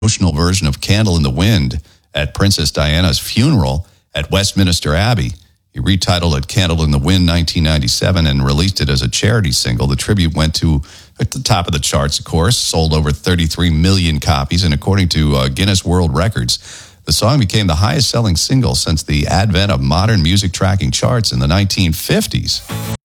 emotional version of Candle in the Wind at Princess Diana's funeral at Westminster Abbey. He retitled it Candle in the Wind 1997 and released it as a charity single. The tribute went to at the top of the charts, of course, sold over 33 million copies, and according to Guinness World Records, the song became the highest-selling single since the advent of modern music tracking charts in the 1950s.